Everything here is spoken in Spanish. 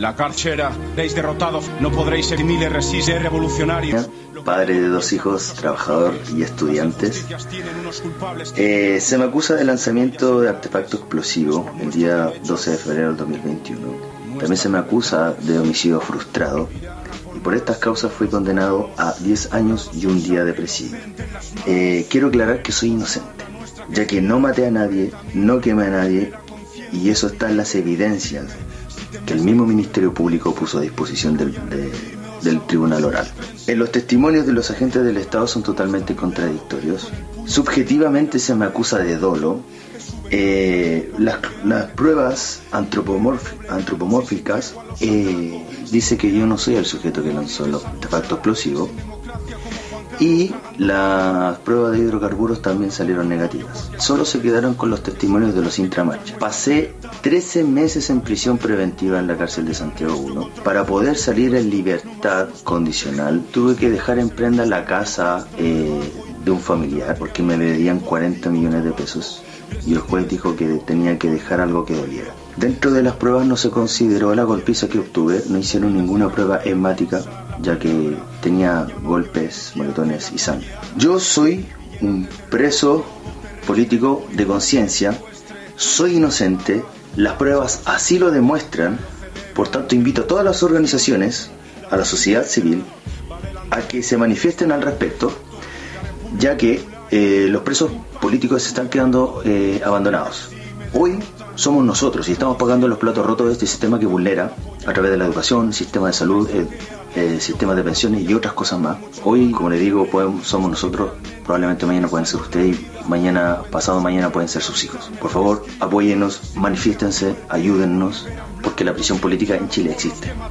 La carchera, veis derrotados, no podréis ser miles resistir revolucionarios. Padre de 2 hijos, trabajador y estudiantes. Se me acusa de lanzamiento de artefacto explosivo el día 12 de febrero del 2021. También se me acusa de homicidio frustrado. Y por estas causas fui condenado a 10 años y un día de presidio. Quiero aclarar que soy inocente, ya que no maté a nadie, no quemé a nadie, y eso está en las evidencias que el mismo Ministerio Público puso a disposición del Tribunal Oral. En los testimonios de los agentes del Estado son totalmente contradictorios. Subjetivamente se me acusa de dolo. Las pruebas antropomórficas dice que yo no soy el sujeto que lanzó el artefacto explosivo, y las pruebas de hidrocarburos también salieron negativas. Solo se quedaron con los testimonios de los intramarcha. Pasé 13 meses en prisión preventiva en la cárcel de Santiago 1. Para poder salir en libertad condicional tuve que dejar en prenda la casa de un familiar, porque me debían 40 millones de pesos, y el juez dijo que tenía que dejar algo que doliera. Dentro de las pruebas no se consideró la golpiza que obtuve, no hicieron ninguna prueba hemática, ya que tenía golpes, moretones y sangre. Yo soy un preso político de conciencia, soy inocente, las pruebas así lo demuestran. Por tanto, invito a todas las organizaciones, a la sociedad civil, a que se manifiesten al respecto, ya que los presos políticos se están quedando abandonados. Hoy somos nosotros y estamos pagando los platos rotos de este sistema que vulnera a través de la educación, sistema de salud, sistema de pensiones y otras cosas más. Hoy, como les digo, somos nosotros, probablemente mañana pueden ser ustedes y pasado mañana pueden ser sus hijos. Por favor, apóyennos, manifiéstense, ayúdennos, porque la prisión política en Chile existe.